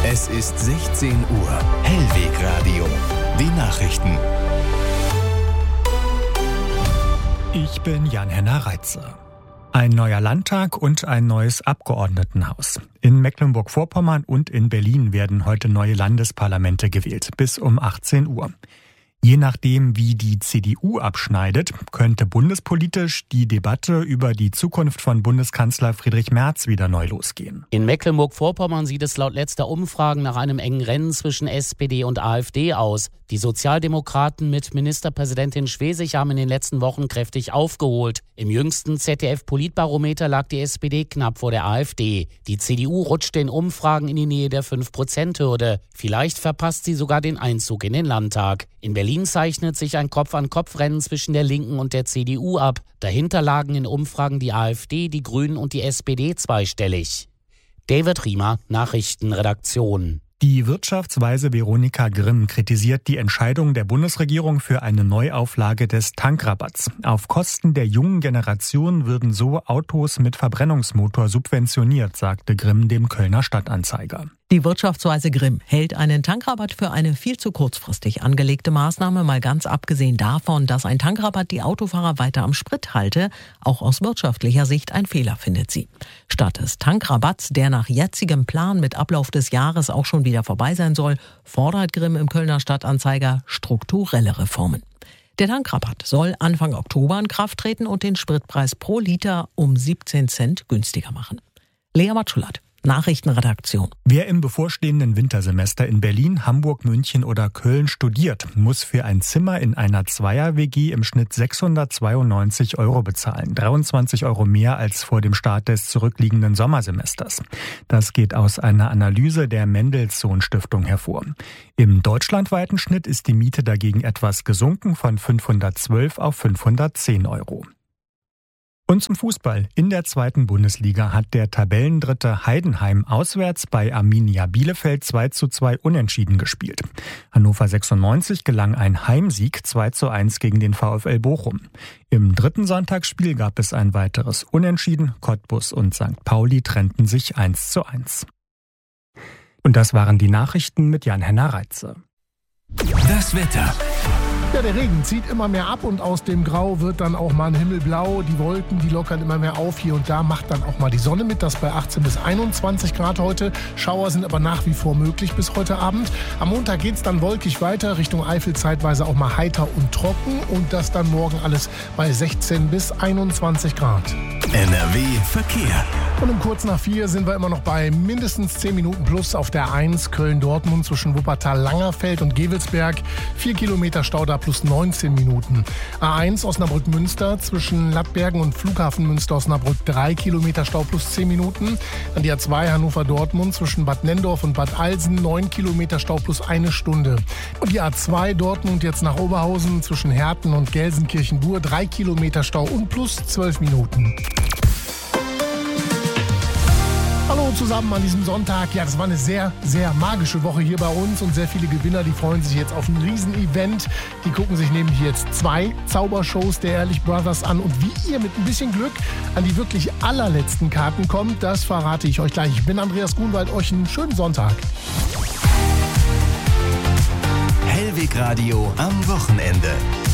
Es ist 16 Uhr. Hellwegradio. Die Nachrichten. Ich bin Jan-Henner Reitze. Ein neuer Landtag und ein neues Abgeordnetenhaus. In Mecklenburg-Vorpommern und in Berlin werden heute neue Landesparlamente gewählt, bis um 18 Uhr. Je nachdem, wie die CDU abschneidet, könnte bundespolitisch die Debatte über die Zukunft von Bundeskanzler Friedrich Merz wieder neu losgehen. In Mecklenburg-Vorpommern sieht es laut letzter Umfragen nach einem engen Rennen zwischen SPD und AfD aus. Die Sozialdemokraten mit Ministerpräsidentin Schwesig haben in den letzten Wochen kräftig aufgeholt. Im jüngsten ZDF-Politbarometer lag die SPD knapp vor der AfD. Die CDU rutschte in Umfragen in die Nähe der 5%-Hürde. Vielleicht verpasst sie sogar den Einzug in den Landtag. In Berlin zeichnet sich ein Kopf-an-Kopf-Rennen zwischen der Linken und der CDU ab. Dahinter lagen in Umfragen die AfD, die Grünen und die SPD zweistellig. David Riemer, Nachrichtenredaktion. Die Wirtschaftsweise Veronika Grimm kritisiert die Entscheidung der Bundesregierung für eine Neuauflage des Tankrabatts. Auf Kosten der jungen Generation würden so Autos mit Verbrennungsmotor subventioniert, sagte Grimm dem Kölner Stadtanzeiger. Die Wirtschaftsweise Grimm hält einen Tankrabatt für eine viel zu kurzfristig angelegte Maßnahme, mal ganz abgesehen davon, dass ein Tankrabatt die Autofahrer weiter am Sprit halte. Auch aus wirtschaftlicher Sicht ein Fehler, findet sie. Statt des Tankrabatts, der nach jetzigem Plan mit Ablauf des Jahres auch schon wieder vorbei sein soll, fordert Grimm im Kölner Stadtanzeiger strukturelle Reformen. Der Tankrabatt soll Anfang Oktober in Kraft treten und den Spritpreis pro Liter um 17 Cent günstiger machen. Lea Matschulat, Nachrichtenredaktion. Wer im bevorstehenden Wintersemester in Berlin, Hamburg, München oder Köln studiert, muss für ein Zimmer in einer Zweier-WG im Schnitt 692 € bezahlen. 23 € mehr als vor dem Start des zurückliegenden Sommersemesters. Das geht aus einer Analyse der Mendelssohn-Stiftung hervor. Im deutschlandweiten Schnitt ist die Miete dagegen etwas gesunken von 512 auf 510 €. Und zum Fußball. In der 2. Bundesliga hat der Tabellendritte Heidenheim auswärts bei Arminia Bielefeld 2:2 unentschieden gespielt. Hannover 96 gelang ein Heimsieg 2:1 gegen den VfL Bochum. Im dritten Sonntagsspiel gab es ein weiteres Unentschieden. Cottbus und St. Pauli trennten sich 1:1. Und das waren die Nachrichten mit Jan-Henner Reitze. Das Wetter. Ja, der Regen zieht immer mehr ab und aus dem Grau wird dann auch mal ein Himmelblau. Die Wolken, die lockern immer mehr auf. Hier und da macht dann auch mal die Sonne mit. Das bei 18 bis 21 Grad heute. Schauer sind aber nach wie vor möglich bis heute Abend. Am Montag geht es dann wolkig weiter. Richtung Eifel zeitweise auch mal heiter und trocken. Und das dann morgen alles bei 16 bis 21 Grad. NRW Verkehr. Und um kurz nach 4 sind wir immer noch bei mindestens 10 Minuten plus auf der 1 Köln-Dortmund zwischen Wuppertal-Langerfeld und Gevelsberg. 4 Kilometer Stau da plus 19 Minuten. A1 Osnabrück-Münster zwischen Lattbergen und Flughafen Münster-Osnabrück 3 Kilometer Stau plus 10 Minuten. Dann die A2 Hannover-Dortmund zwischen Bad Nenndorf und Bad Alsen 9 Kilometer Stau plus 1 Stunde. Und die A2 Dortmund jetzt nach Oberhausen zwischen Herten und Gelsenkirchen-Bur 3 Kilometer Stau und plus 12 Minuten. Hallo zusammen an diesem Sonntag. Ja, das war eine sehr, sehr magische Woche hier bei uns und sehr viele Gewinner, die freuen sich jetzt auf ein Riesenevent. Die gucken sich nämlich jetzt 2 Zaubershows der Ehrlich Brothers an und wie ihr mit ein bisschen Glück an die wirklich allerletzten Karten kommt, das verrate ich euch gleich. Ich bin Andreas Grunwald, euch einen schönen Sonntag. Hellwegradio am Wochenende.